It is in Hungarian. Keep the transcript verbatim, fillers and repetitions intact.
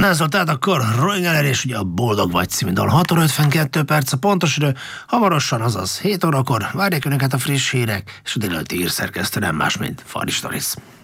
Na, szóval tehát akkor Rolling Eller és ugye a Boldog vagy című dal. hat óra ötvenkettő perc a pontos idő, hamarosan, azaz hét órakor várják önöket a friss hírek, és a délelőtti hírszerkesztő nem más, mint Faris Doris.